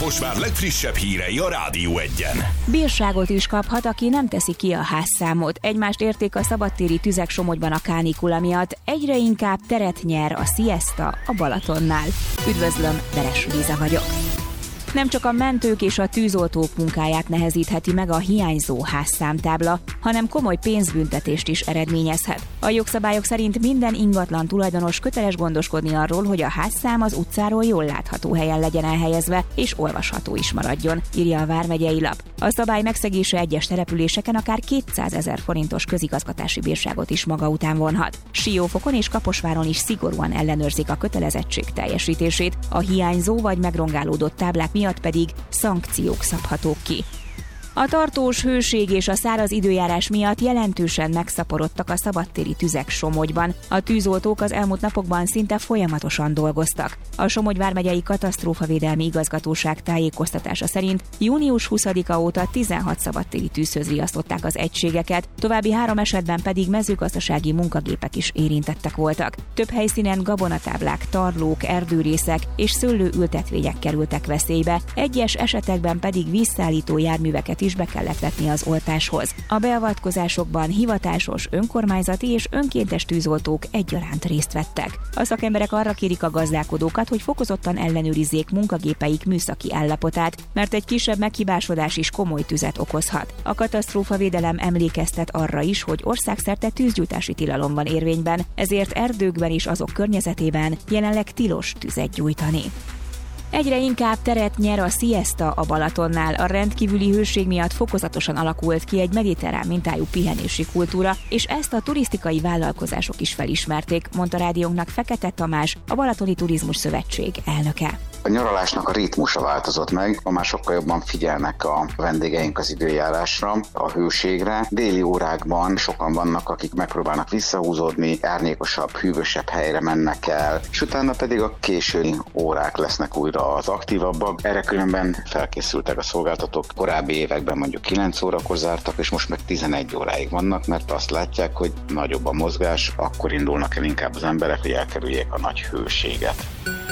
Kaposvár legfrissebb hírei a Rádió Egyen. Bírságot is kaphat, aki nem teszi ki a házszámot. Egymást érték a szabadtéri tüzek Somogyban a kánikula miatt. Egyre inkább teret nyer a siesta a Balatonnál. Üdvözlöm, Veres Liza vagyok. Nem csak a mentők és a tűzoltók munkáját nehezítheti meg a hiányzó házszámtábla, hanem komoly pénzbüntetést is eredményezhet. A jogszabályok szerint minden ingatlan tulajdonos köteles gondoskodni arról, hogy a házszám az utcáról jól látható helyen legyen elhelyezve, és olvasható is maradjon, írja a Vármegyei Lap. A szabály megszegése egyes településeken akár 200 000 forintos közigazgatási bírságot is maga után vonhat. Siófokon és Kaposváron is szigorúan ellenőrzik a kötelezettség teljesítését, a hiányzó vagy megrongálódott táblák miatt pedig szankciók szabhatók ki. A tartós hőség és a száraz időjárás miatt jelentősen megszaporodtak a szabadtéri tüzek Somogyban. A tűzoltók az elmúlt napokban szinte folyamatosan dolgoztak. A Somogy vármegyei katasztrófavédelmi igazgatóság tájékoztatása szerint június 20-a óta 16 szabadtéri tűzhöz riasztották az egységeket, további 3 esetben pedig mezőgazdasági munkagépek is érintettek voltak. Több helyszínen gabonatáblák, tarlók, erdőrészek és szőlőültetvények kerültek veszélybe, egyes esetekben pedig vízszállító járműveket is be kellett vetni az oltáshoz. A beavatkozásokban hivatásos, önkormányzati és önkéntes tűzoltók egyaránt részt vettek. A szakemberek arra kérik a gazdálkodókat, hogy fokozottan ellenőrizzék munkagépeik műszaki állapotát, mert egy kisebb meghibásodás is komoly tüzet okozhat. A katasztrófavédelem emlékeztet arra is, hogy országszerte tűzgyújtási tilalom van érvényben, ezért erdőkben és azok környezetében jelenleg tilos tüzet gyújtani. Egyre inkább teret nyer a siesta a Balatonnál. A rendkívüli hőség miatt fokozatosan alakult ki egy mediterrán mintájú pihenési kultúra, és ezt a turisztikai vállalkozások is felismerték, mondta rádiónknak Fekete Tamás, a Balatoni Turizmus Szövetség elnöke. A nyaralásnak a ritmusa változott meg, ma már sokkal jobban figyelnek a vendégeink az időjárásra, a hőségre. Déli órákban sokan vannak, akik megpróbálnak visszahúzódni, árnyékosabb, hűvösebb helyre mennek el, és utána pedig a késői órák lesznek újra az aktívabbak. Erre különben felkészültek a szolgáltatók. Korábbi években mondjuk 9 órakor zártak, és most meg 11 óráig vannak, mert azt látják, hogy nagyobb a mozgás, akkor indulnak el inkább az emberek, hogy elkerüljék a nagy hőséget.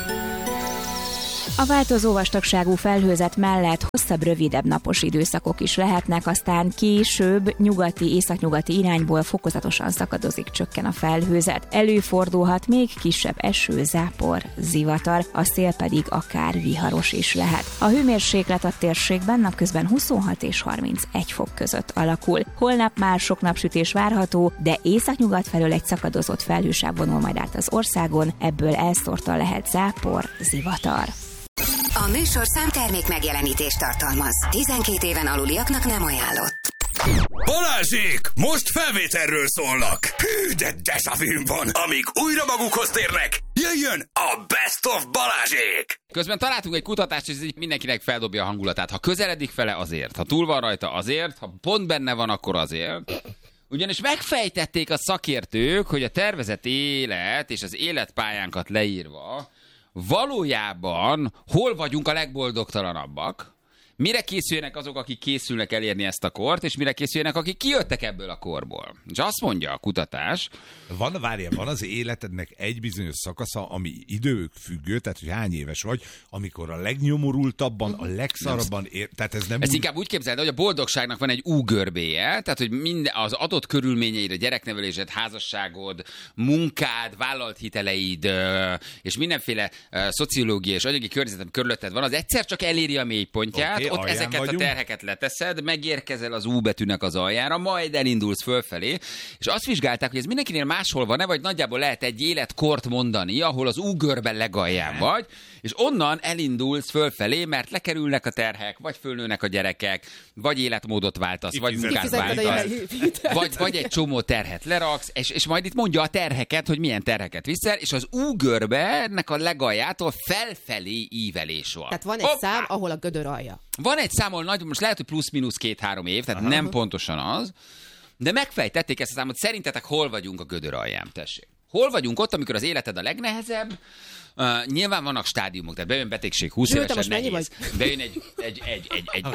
A változó vastagságú felhőzet mellett hosszabb, rövidebb napos időszakok is lehetnek, aztán később nyugati, északnyugati irányból fokozatosan szakadozik, csökken a felhőzet. Előfordulhat még kisebb eső, zápor, zivatar, a szél pedig akár viharos is lehet. A hőmérséklet a térségben napközben 26 és 31 fok között alakul. Holnap már sok napsütés várható, de északnyugat felől egy szakadozott felhősáv vonul majd át az országon, ebből elszórtan lehet zápor, zivatar. A műsorszám termék megjelenítést tartalmaz. 12 éven aluliaknak nem ajánlott. Balázsék! Most felvételről szólnak! Hű, de dejavűm van! Amíg újra magukhoz térnek, jöjjön a Best of Balázsék! Közben találtunk egy kutatást, és így mindenkinek feldobja a hangulatát. Ha közeledik vele, azért. Ha túl van rajta, azért. Ha pont benne van, akkor azért. Ugyanis megfejtették a szakértők, hogy a tervezett élet és az életpályánkat leírva valójában hol vagyunk a legboldogtalanabbak, mire készüljenek azok, akik készülnek elérni ezt a kort, és mire készüljenek, akik kijöttek ebből a korból. És azt mondja a kutatás... Van az életednek egy bizonyos szakasza, ami időfüggő, tehát hogy hány éves vagy, amikor a legnyomorultabban, a legszarabban tehát ez nem... Ezt inkább úgy képzeld, hogy a boldogságnak van egy U-görbéje, tehát hogy minden, az adott körülményeid, a gyereknevelésed, házasságod, munkád, vállalt hiteleid, és mindenféle szociológiai és anyagi környezetem körülötted van, az egyszer csak eléri a mélypontját, okay, ott ezeket vagyunk. A terheket leteszed, megérkezel az U betűnek az aljára, majd elindulsz fölfelé, és azt vizsgálták, hogy ez mindenkinél máshol van-e, vagy nagyjából lehet egy életkort mondani, ahol az U-görben legalján vagy, és onnan elindulsz fölfelé, mert lekerülnek a terhek, vagy fölnőnek a gyerekek, vagy életmódot váltasz, vagy munkát váltasz, vagy egy csomó terhet leraksz, és majd itt mondja a terheket, hogy milyen terheket viszel, és az U-görbennek a legaljától felfelé ívelés van. Tehát van egy szám, ahol a gödör alja. Van egy szám, ahol nagy, most lehet, hogy plusz-minusz 2-3 év, tehát nem pontosan az, de megfejtették ezt a számot, szerintetek hol vagyunk a gödör alján, tessék? Hol vagyunk ott, amikor az életed a legnehezebb? Nyilván vannak stádiumok, tehát bejön betegség, 20 évesen nehéz. Bejön egy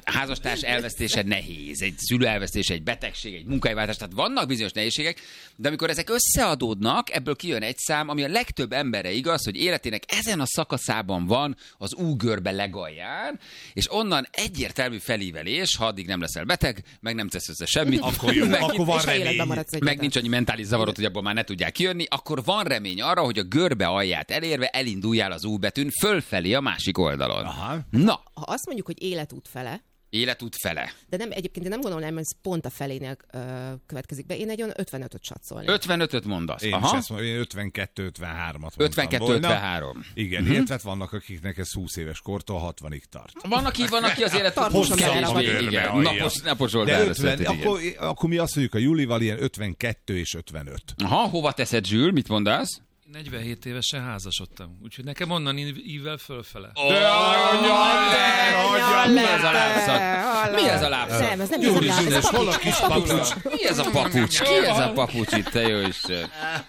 házastárs elvesztése nehéz, egy szülő elvesztése, egy betegség, egy munkahelyváltás, tehát vannak bizonyos nehézségek, de amikor ezek összeadódnak, ebből kijön egy szám, ami a legtöbb emberre igaz, hogy életének ezen a szakaszában van az U-görbe legalján, és onnan egyértelmű felívelés, ha addig nem leszel beteg, meg nem tesz össze semmit, akkor jó, akkor van remény. meg nincs annyi mentális zavarot, hogy abból már ne tudják kijönni, akkor van remény arra, hogy a görbe alját elérve elinduljál az U betűn fölfelé a másik oldalon. Aha. Na, Ha azt mondjuk, hogy életút fele, életút fele. de nem, egyébként én nem gondolom, hogy ez pont a felénél következik be. Én egy olyan 55-öt satszolnék. 55-öt mondasz. Én Aha. is ezt mondom, én 52-53-at mondtam 52-53. Igen, illetve vannak, akiknek ez 20 éves kortól 60-ig tart. Van, aki az életút Tartósan kevésbé, elragad. igen. Napos De oldalra 50, született, igen. akkor mi azt mondjuk a Julival ilyen 52 és 55. Aha, hova teszed, Zsül? Mit mondasz? 47 évesen házasodtam, úgyhogy nekem onnan ível fölfele. Mi ez a lábszak? Mi ez a lábszak? Nem, ez nem Júli ez Zsűnös, hol a kis papucs? Mi ez a papucs? Ki ez a papucs itt, te jó Isten?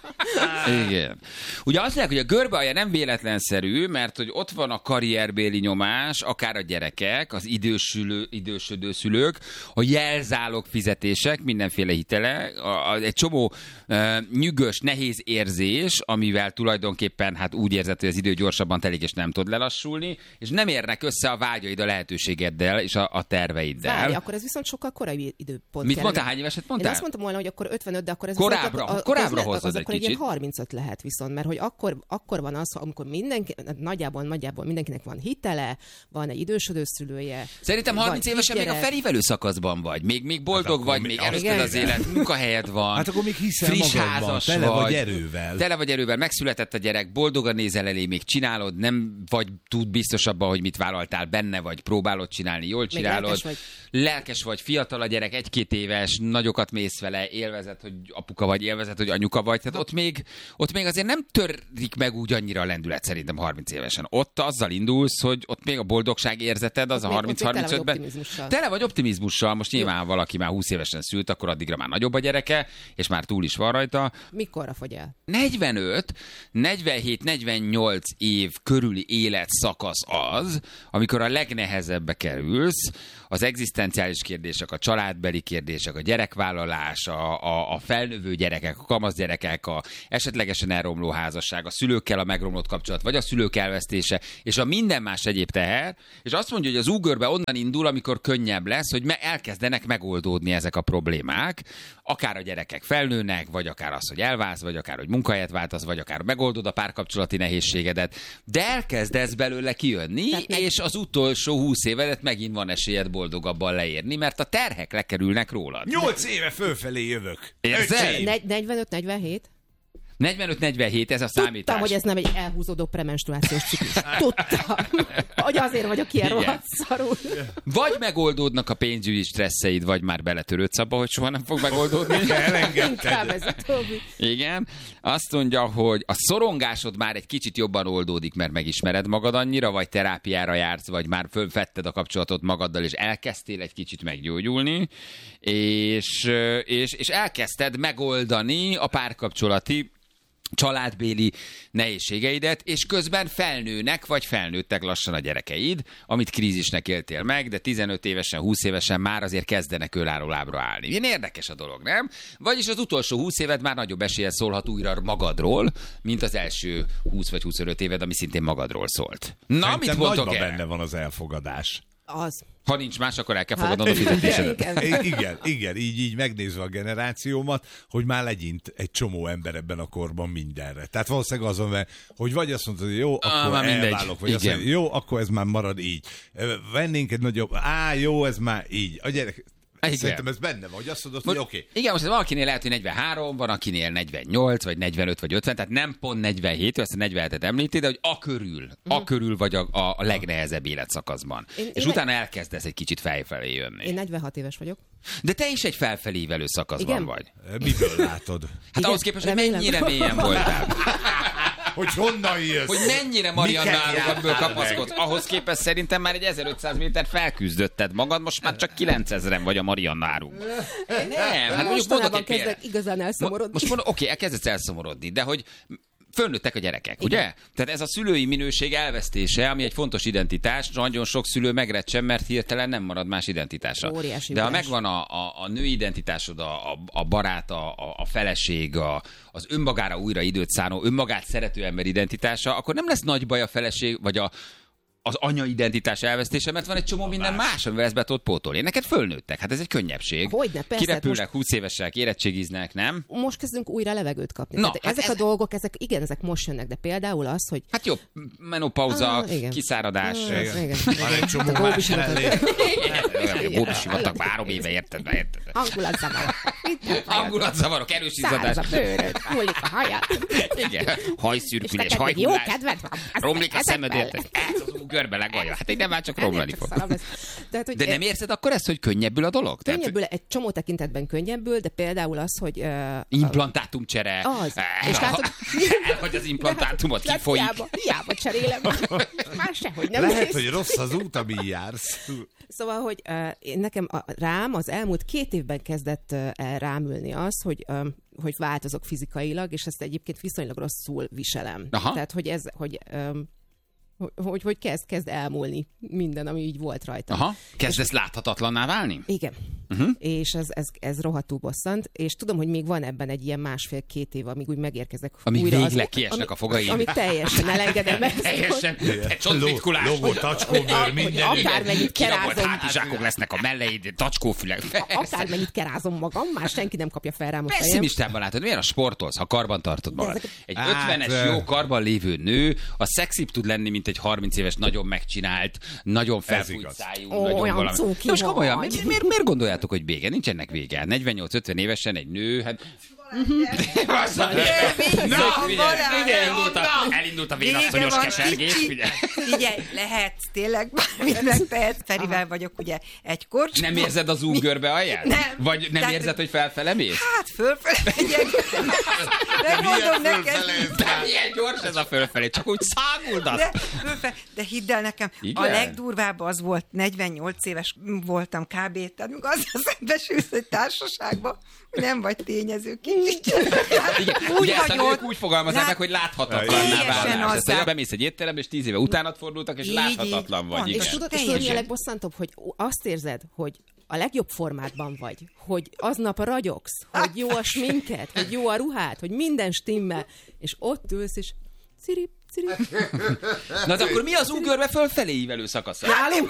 Igen. Ugye azt mondják, hogy a görbealja nem véletlenszerű, mert hogy ott van a karrierbéli nyomás, akár a gyerekek, az idősödő szülők, a jelzálog fizetések, mindenféle hitele, egy csomó nyűgös, nehéz érzés, amivel tulajdonképpen hát úgy érzed, hogy az idő gyorsabban telik, és nem tud lelassulni, és nem érnek össze a vágyaid a lehetőségeddel és a terveiddel. Várj, akkor ez viszont sokkal korai időpont. Mit mondtál? Hány éveset mondtál? Én azt mondtam volna, hogy akkor 55, de akkor ez Korábbra hozod az egy akkor egy kicsit. ilyen 35 lehet viszont, mert hogy akkor van az, amikor nagyjából mindenkinek van hitele, van egy idősödő szülője. Szerintem 30 évesen még a felívelő szakaszban vagy. Még boldog vagy, még előtted az élet, munkahelyed van. Hát akkor még hiszel friss magadban, házas tele vagy erővel. Tele vagy erővel, megszületett a gyerek, boldogan nézel elé, még csinálod, nem vagy tud biztos abban, hogy mit vállaltál benne, vagy próbálod csinálni, jól csinálod. Lelkes vagy, fiatal a gyerek, 1-2 éves, nagyokat mész vele, élvezed, hogy apuka vagy, élvezed, hogy anyuka vagy. Tehát ott még azért nem törik meg úgy annyira a lendület szerintem 30 évesen. Ott azzal indulsz, hogy ott még a boldogság érzeted, az a 30-35-ben. Tele vagy optimizmussal. Most nyilván valaki már 20 évesen szült, akkor addigra már nagyobb a gyereke, és már túl is van rajta. Mikorra fogy el? 45, 47, 48 év körüli életszakasz az, amikor a legnehezebbe kerülsz, az egzisztenciális kérdések, a családbeli kérdések, a gyerekvállalás, a felnövő gyerekek, a kamaszgyerekek, a esetlegesen elromló házasság, a szülőkkel a megromlott kapcsolat, vagy a szülők elvesztése, és a minden más egyéb teher, és azt mondja, hogy az U-görbe onnan indul, amikor könnyebb lesz, hogy elkezdenek megoldódni ezek a problémák, akár a gyerekek felnőnek, vagy akár az, hogy elválsz, vagy akár, hogy munkahelyet váltasz, vagy akár megoldod a párkapcsolati nehézségedet, de elkezdesz belőle kijönni, és az utolsó 20 évedet megint van esélyed boldogabban leérni, mert a terhek lekerülnek rólad. 8 éve fölfelé jövök. Érzed? 45-47? 45-47, ez a számítás. Tudtam, hogy ez nem egy elhúzódó premenstruációs ciklus. Tudtam, hogy azért vagyok ilyen rohadt szarul. Vagy megoldódnak a pénzügyi stresszeid, vagy már beletörődsz abba, hogy soha nem fog megoldódni. Inkább ez utóbbi. Igen. Azt mondja, hogy a szorongásod már egy kicsit jobban oldódik, mert megismered magad annyira, vagy terápiára jársz, vagy már fölvetted a kapcsolatot magaddal, és elkezdtél egy kicsit meggyógyulni, és elkezdted megoldani a párkapcsolati családbéli nehézségeidet, és közben felnőnek, vagy felnőttek lassan a gyerekeid, amit krízisnek éltél meg, de 15 évesen, 20 évesen már azért kezdenek önálló lábra állni. Ilyen érdekes a dolog, nem? Vagyis az utolsó 20 éved már nagyobb eséllyel szólhat újra magadról, mint az első 20 vagy 25 éved, ami szintén magadról szólt. Na, Szerintem mit mondtok nagyban el? benne van az elfogadás. Az. Ha nincs más, akkor el kell fogadnod a fizetésedet. Igen, így megnézve a generációmat, hogy már legyint egy csomó ember ebben a korban mindenre. Tehát valószínűleg azon, hogy vagy azt mondod, hogy jó, akkor elválok, vagy azt mondod, jó, akkor ez már marad így. Vennénk egy nagyobb, jó, ez már így. A gyerek, szerintem ez benne van, hogy azt mondod, hogy oké. Igen, most valakinél lehet, hogy 43, van akinél 48, vagy 45, vagy 50, tehát nem pont 47, ezt a 47-et említi, de hogy a körül vagy a legnehezebb életszakaszban. És utána elkezdesz egy kicsit felfelé jönni. Én 46 éves vagyok. De te is egy felfelévelő szakaszban vagy. Miből látod? Hát ahhoz képest, hogy mennyire mélyen voltál. Hogy honnan jössz? Hogy mennyire Mariannáról kapaszkodsz. Ahhoz képest szerintem már egy 1500 méter felküzdötted magad, most már csak 9000-en vagy a Mariannárunk. Nem, hát mondjuk mondok egy példát. kezdek igazán elszomorodni. Most oké, elkezdesz elszomorodni, de hogy fölnőttek a gyerekek, ugye? Tehát ez a szülői minőség elvesztése, ami egy fontos identitás, nagyon sok szülő megrecsen, mert hirtelen nem marad más identitása. Óriási de ha üres. megvan a női identitásod, a barát, a feleség, az önmagára újra időt szánó, önmagát szerető ember identitása, akkor nem lesz nagy baj a feleség, vagy az anya identitás elvesztése, mert van egy csomó minden más, amivel ezt be tudod pótolni. Neked fölnőttek, hát ez egy könnyebbség. Hogyne, persze. Kirepülnek, 20 évesek, érettségiznek, nem? Most kezdünk újra levegőt kapni. Na, Tehát hát ezek a dolgok, ezek most jönnek, de például az, hogy... Hát jó, menopauza, igen. kiszáradás. Igen. Van egy csomó más mellé. Bóbisivatag 3 éve, érted? Hangulatzavarok. Hangulatzavarok, erős izzadás. Száraz a bőröd, múlik a hajad. Igen, hajszürkülés, És neked jó hajhullás. kedved van. Romlik a szemed, ezekkel. érted? Ez az görbe legalja. Hát innen már csak romlani fog. Tehát, hogy De nem érzed akkor ezt, hogy könnyebbül a dolog? könnyebbül, egy csomó tekintetben könnyebbül, de például az, hogy... Implantátumcsere. Az. És látod... Elhagy az implantátumot, kifolyik. Hiába cserélem. Már sehogy nem Lehet, néz. hogy rossz az út, amin jársz. Szóval, hogy nekem rám az elmúlt 2 évben kezdett rámülni az, hogy változok fizikailag, és ezt egyébként viszonylag rosszul viselem. Aha. Tehát, hogy ez, hogy kezd elmúlni minden, ami így volt rajta. Aha, kezdesz láthatatlanná válni? Igen. És ez rohadtul bosszant, és tudom, hogy még van ebben egy ilyen 1,5-2 év, amíg úgy megérkezek Amíg újra. végleg kiesnek a fogaid. Ami teljesen elengedem meg. Teljesen, egy csontritkulás. Logó, tacskóbőr, minden. Akármennyit Kirabolt kerázom. hátizsákok lesznek a melleid, tacskófülek. Akármennyit kerázom magam, már senki nem kapja fel rám a fejem. Pessimistában látod, milyen a sportolsz, ha karban tartod magad. Egy Hát, 50-es jó karban lévő nő, a szexibb tud lenni, mint egy 30 éves, nagyon megcsinált, nagyon felfújt igaz. szájú, Ó, nagyon olyan valami. cuki Most komolyan, vagy. miért gondoljátok, hogy vége? Nincs ennek vége. 48-50 évesen egy nő, hát... Elindult a vénasszonyos kesergés. Figyelj, lehetsz, tényleg bármit megtehetsz. Ferivel vagyok ugye egy korcs. Nem érzed az úgörbe alját? Nem. Vagy nem Tehát- érzed, hogy felfele mész? Hát fölfele megyek. Megmondom neked. De milyen gyors ez a fölfelé, csak úgy száguldasz. De hidd el nekem, Igen? a legdurvább az volt, 48 éves voltam kb. Tehát amikor azzal szembesülsz egy társaságba, hogy nem vagy tényező kicsit. Igen, ugye ezt a nők úgy fogalmazzák meg, hogy láthatatlanná Teljesen válás. azzá. Ezt, bemész egy étterembe, és 10 éve utánad fordultak, és Így, láthatatlan így. vagy. Van, Igen. És tudod, mi Teljesen. a legbosszantóbb, hogy azt érzed, hogy a legjobb formádban vagy, hogy aznap ragyogsz, hogy jó a sminket, hogy jó a ruhád, hogy minden stimmel, és ott ülsz, és cirip, cirip. Na de akkor mi az úgörbe fölfelé ívelő szakasza? Nálunk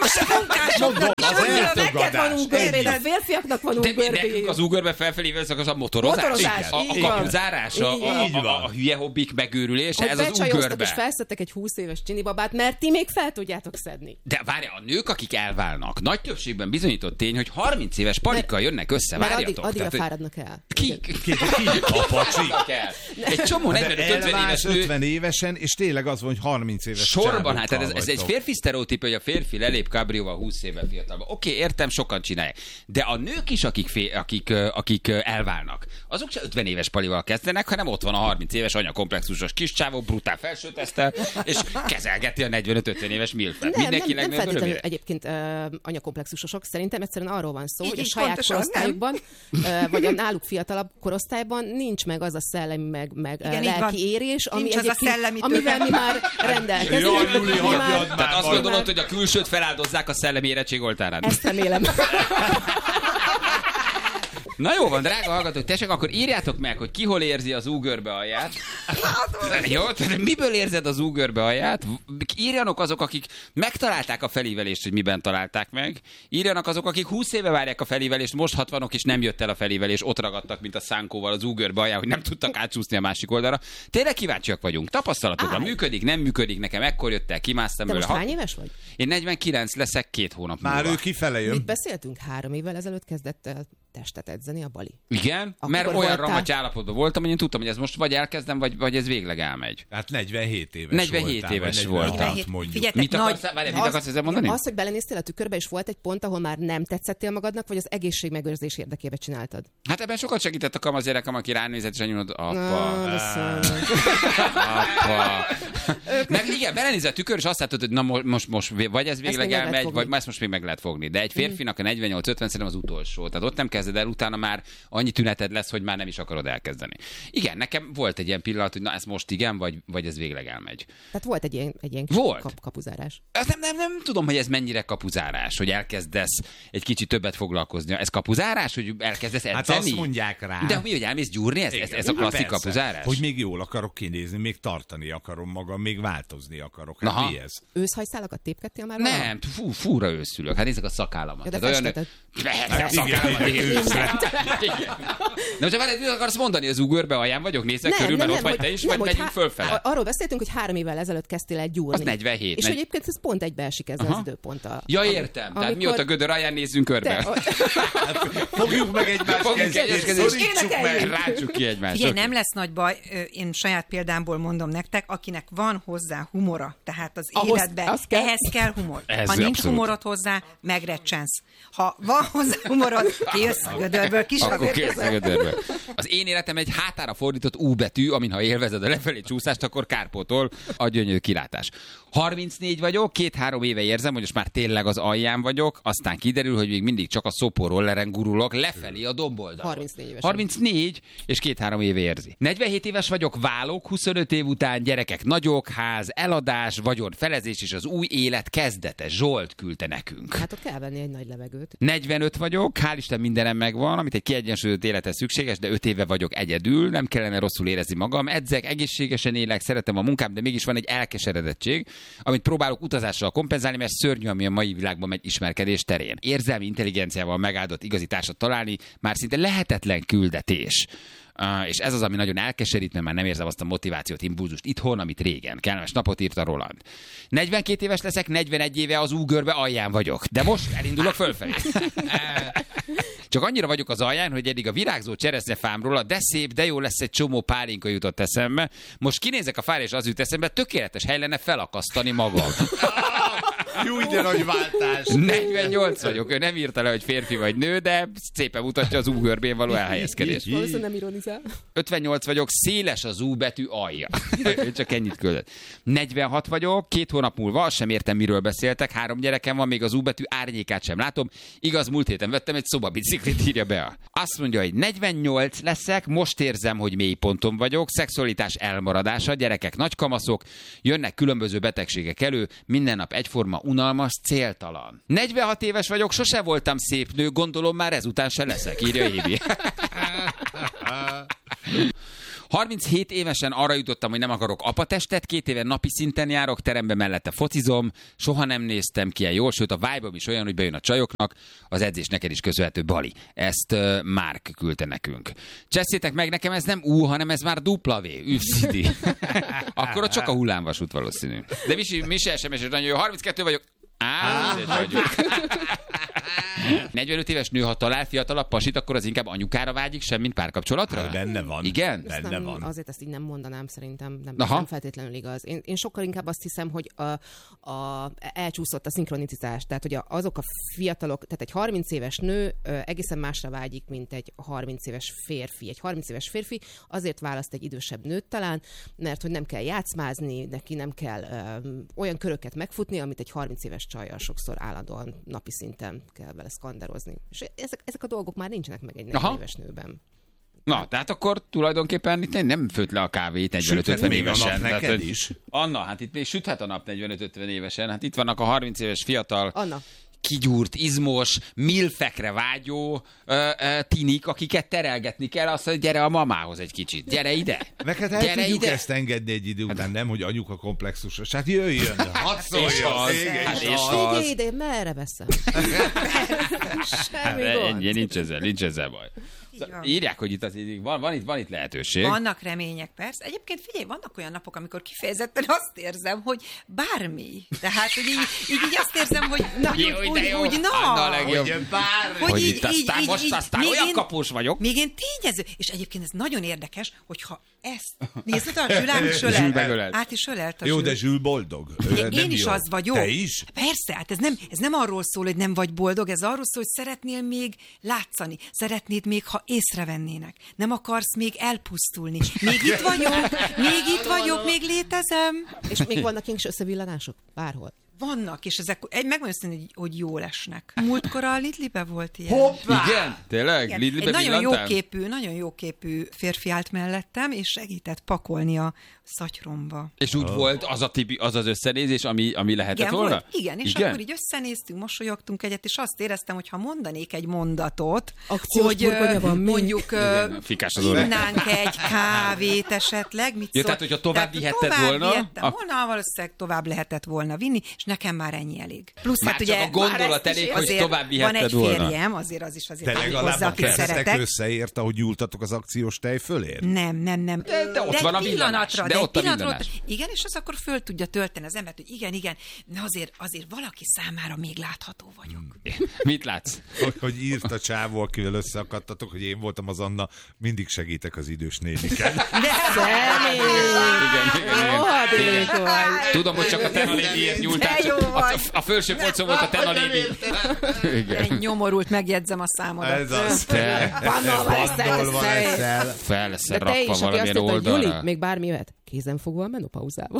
neked van úgörbé, de a Ennyi. férfiaknak van De úgörbé. nekünk az úgörbe felfelé ívelő szakasz a motorozás? Motorozás, A így van. kapuzárás? Így van. A hülye hobbik megőrülése? Hogy Ez az becsajoztak, és úgörbe. felszedtek egy 20 éves csinibabát, mert ti még fel tudjátok szedni. De várj, a nők, akik elválnak, nagy többségben bizonyított tény, hogy 30 éves palikkal jönnek össze, Mert várjatok. addigra Tehát, hogy fáradnak el. Ki? A pacsi. Kell. Egy csomó 45-50 éves Elválsz nő 50 évesen, és tényleg az van, hogy 30 éves sorban, hát csábókkal ez egy vagytok. férfi sztereotíp, hogy a férfi lelép kabrióval 20 évvel fiatalban. Oké, értem, sokan csinálják. De a nők is, akik elválnak, azok se 50 éves palival kezdenek, hanem ott van a 30 éves anyakomplexusos kis csávó, brutál felsőtesztel, és kezelgeti a 45-50 éves milfet. Mindenki nem legnagyobb feltétlenül örömére. egyébként anyakomplexusosok. Szerintem egyszerűen arról van szó, Így hogy a is saját pontosan, korosztályukban, vagy a náluk fiatalabb korosztályban nincs meg az a szellemi, meg Igen, így van. lelki érés, ami Nincs az a egyébként, szellemi amivel tőke. mi már rendelkezünk. Jaj, Juli, Mi hagyjad már- már. Tehát azt Már- gondolod, hogy a külsőt feláldozzák a szellemi érettség oltárán. Ezt remélem. Na jó van, drága hallgatók, tessék, akkor írjátok meg, hogy ki hol érzi az úgörbe alját. Jó, tehát miből érzed az úgörbe alját? Írjanak azok, akik megtalálták a felívelést, hogy miben találták meg. Írjanak azok, akik 20 éve várják a felívelést, most 60-ok, és nem jött el a felívelés, ott ragadtak, mint a szánkóval az úgörbe alján, hogy nem tudtak átsúszni a másik oldalra. Tényleg kíváncsiak vagyunk. Tapasztalatokra működik, nem működik, nekem ekkor jött el, kimásztam De belőle. most hány éves vagy? Én 49 leszek 2 hónap Már múlva. ő kifele jön. Mit beszéltünk? 3 évvel ezelőtt kezdett el testet edzeni a Bali. Igen, Akkor mert olyan voltál- ramaty állapotban voltam, hogy én tudtam, hogy ez most vagy elkezdem, vagy ez végleg elmegy. Hát 47 éves 47 voltál, éves vagy voltam. 46 mondjuk. Figyeljetek, Mit akarsz, várjál, mit akarsz ezzel mondani? Az, hogy belenéztél a tükörbe, és volt egy pont, ahol már nem tetszettél magadnak, vagy az egészségmegőrzés érdekében csináltad? Hát ebben sokat segített a kamaszgyerekem, aki ránézett, és anyunod, apa, Ah, de szörnyű. apa. Meg igen, belenézett a tükör, és azt látod, hogy na most vagy ez végleg még meg lehet elmegy, fogni. vagy ezt most még meg lehet fogni. De egy férfinak a 48-50 szerintem az utolsó. Tehát ott nem kezd kezded el, utána már annyi tüneted lesz, hogy már nem is akarod elkezdeni. Igen, nekem volt egy ilyen pillanat, hogy na ez most igen, vagy ez végleg elmegy. Tehát volt egy ilyen kapuzárás. Nem tudom, hogy ez mennyire kapuzárás, hogy elkezdesz egy kicsit többet foglalkozni. Ez kapuzárás, hogy elkezdesz edzeni? Hát azt mondják rá. De mi, hogy elmész gyúrni? Ez a klasszik kapuzárás? Hogy még jól akarok kinézni, még tartani akarom magam, még változni akarok. Hát mi ez? Őszhajszálakat tépkedtél már? Nem, fúra őszülök. Hát nézzük a szakállamat. Ja, de festetted. Na most várj, akarsz mondani, az ugörbe alján vagyok? Nézzek körül, mert ott vagy te is, vagy megyünk fölfele? Arról beszéltünk, hogy 3 évvel ezelőtt kezdtél el gyúrni. Az 47. És egyébként ez pont egybeesik ezzel az időponttal. Ja, értem. Tehát mióta gödör alján nézzünk körbe. Fogjuk meg egymást kezét, szorítsuk meg. Rácsuk ki egymást. Figyelj, nem lesz nagy baj, én saját példámból mondom nektek, akinek van hozzá humora, tehát az életben, ehhez kell humor. Ha nincs humorod hozzá, megrecsensz. Ha van hozzá humorod, kijössz a gödörből, kis Az én életem egy hátára fordított U betű, amin ha élvezed a lefelé csúszást, akkor kárpótol a gyönyörű kilátás. 34 vagyok, 2-3 éve érzem, hogy most már tényleg az alján vagyok, aztán kiderül, hogy még mindig csak a szopórolleren gurulok lefelé a domboldalon. 34 éves. 34, és 2-3 éve érzi. 47 éves vagyok, válok, 25 év után, gyerekek nagyok, ház, eladás, vagyonfelezés és az új élet kezdete. Zsolt küldte nekünk. Hát ott kell venni egy nagy levegőt. 45 vagyok, hál' Isten mindenem megvan, amit egy kiegyensúlyozott élethez szükséges, de 5 éve vagyok egyedül, nem kellene rosszul érezni magam, edzek, egészségesen élek, szeretem a munkám, de mégis van egy elkeseredettség, amit próbálok utazással kompenzálni, mert szörnyű, ami a mai világban megy ismerkedés terén. Érzelmi intelligenciával megáldott igazi társat találni már szinte lehetetlen küldetés. És ez az, ami nagyon elkeserít, mert már nem érzem azt a motivációt, impulzust itthon, amit régen. Kellemes napot írt a Roland. 42 éves leszek, 41 éve az úgörbe alján vagyok, de most elindulok fölfelé. Csak annyira vagyok az alján, hogy eddig a virágzó cseresznyefámról a de szép, de jó lesz egy csomó pálinka jutott eszembe. Most kinézek a fára, és az jut eszembe, tökéletes hely lenne felakasztani magam. Jó, de nagy váltás. 48 vagyok, ő nem írta le, hogy férfi vagy nő, de szépen mutatja az U-görbén való elhelyezkedést. Valószínűleg nem ironizál. 58 vagyok, széles az U betű alja. Ő csak ennyit küldött. 46 vagyok, 2 hónap múlva, azt sem értem, miről beszéltek, 3 gyerekem van, még az U betű árnyékát sem látom. Igaz, múlt héten vettem egy szobabiciklit, írja be. Azt mondja, hogy 48 leszek, most érzem, hogy mélyponton vagyok, szexualitás elmaradása, gyerekek nagykamaszok, jönnek különböző betegségek elő, minden nap egyforma, unalmas, céltalan. 46 éves vagyok, sose voltam szép nő, gondolom már ezután se leszek, írja Évi. 37 évesen arra jutottam, hogy nem akarok apatestet, 2 éve napi szinten járok, terembe mellette focizom, soha nem néztem ki ilyen jól, sőt a vibe-om is olyan, hogy bejön a csajoknak, az edzés neked is köszönhető, Bali. Ezt Márk küldte nekünk. Cseszétek meg, nekem ez nem U, hanem ez már W, üvszidi. Akkor ott csak a hullámvasút valószínű. De Misi SMS nagyon jó, 32 vagyok. 45 éves nő, ha talál fiatalabb pasit, akkor az inkább anyukára vágyik, semmint párkapcsolatra? Benne van. Igen? Benne van. Azért ezt így nem mondanám, szerintem nem feltétlenül igaz. Én sokkal inkább azt hiszem, hogy elcsúszott a szinkronicitás. Tehát, hogy azok a fiatalok, tehát egy 30 éves nő egészen másra vágyik, mint egy 30 éves férfi. Egy 30 éves férfi azért választ egy idősebb nőt talán, mert hogy nem kell játszmázni, neki nem kell olyan köröket megfutni, amit egy 30 éves csajjal sokszor állandóan napi szinten kell vele szkanderozni. És ezek a dolgok már nincsenek meg egy 40 éves nőben. Na, tehát akkor tulajdonképpen itt nem főtt le a kávét 45-50 évesen. Neked is. Anna, hát itt még süthet a nap 45-50 évesen. Hát itt vannak a 30 éves fiatal... Anna. Kigyúrt, izmos, milfekre vágyó tinik, akiket terelgetni kell, azt, hogy gyere a mamához egy kicsit. Gyere ide. Neked el tudjuk ezt engedni egy idő után, nem, hogy anyuka komplexusos. Hát jöjjön, hadd szóljon. Ide, merre veszem? Semmi gond. Nincs ezzel baj. Írják, hogy itt van itt lehetőség. Vannak remények, persze. Egyébként figyelj, vannak olyan napok, amikor kifejezetten azt érzem, hogy bármi. Tehát, hogy így azt érzem, hogy olyan kapós vagyok. Még én tényező. És egyébként ez nagyon érdekes, hogyha ezt nézd, a Zsülán is ölelt. Át is ölelt a Zsül. Jó, de Zsül boldog. Én is az vagyok. Te is? Persze, hát ez nem arról szól, hogy nem vagy boldog, ez arról szól, hogy szeretnél még látszani. Szeretnéd még, ha észrevennének. Nem akarsz még elpusztulni. Még itt vagyok, még létezem. És még vannak is összevillanások? Bárhol. Vannak, és ezek megmondom, hogy jól esnek. Múltkor a Lidlibe volt ilyen. Hoppá! Igen, tényleg? Lidlibe nagyon jóképű férfi állt mellettem, és segített pakolni a szatyromba. És úgy volt az az összenézés, ami lehetett volna? Igen, és akkor így összenéztünk, mosolyogtunk egyet, és azt éreztem, hogy ha mondanék egy mondatot, hogy mondjuk innánk egy kávét esetleg, tehát, hogyha tovább vihetted volna? Valószínűleg tovább lehetett volna vinni, és nekem már ennyi elég. Plusz már csak a gondolat elég, hogy tovább vihetted volna. Van egy férjem, azért az is azért hozzá, akit szeretek. Összeért, ahogy nyúltatok az akciós tej fölé? Nem. De ott van a villanás. Igen, és az akkor föl tudja tölteni az embert, hogy igen, de azért valaki számára még látható vagyok. Mit látsz? Hogy írt a csávó, akivel összeakadtatok, hogy én voltam az Anna, mindig segítek az idős néniken. De igen. Tudom, hogy csak a Tenalébiért nyúltál. A felső polcon volt a Tenalébi. Egy nyomorult, megjegyzem a számodat. Ez az. Fel lesz rakva valamilyen oldalra. Juli, még bármi jöhet. Kézen fogva a menopauzában.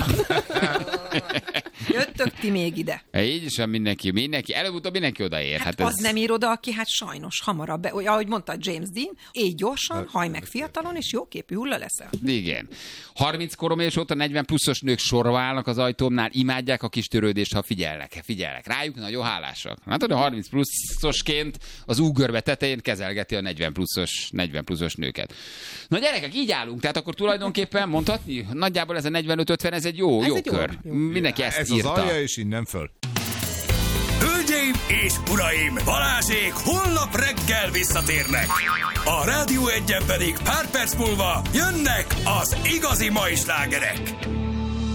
Jöttök ti még ide. Így is van mindenki. Előbb-utóbb mindenki odaér. Hát az nem ír oda, aki sajnos hamarabb, ahogy mondta James Dean, éj gyorsan, hajj meg fiatalon, és jóképű hulla leszel. Igen. 30 koromés óta 40 pluszos nők sorba állnak az ajtómnál, imádják a kis törődést, ha figyelnek. Rájuk nagyon hálásak. Látod, a 30 pluszosként az úgörbe tetején kezelgeti a 40 pluszos nőket. Na gyerekek, így állunk, tehát akkor tulajdonképpen mondhatni, nagyjából ez a 45-50, ez egy jó kör. Mindenki ezt ez írta. Az alja, és innen föl. Hölgyeim és uraim, Balázsék holnap reggel visszatérnek. A Rádió Egyen pedig pár perc múlva jönnek az igazi mai slágerek.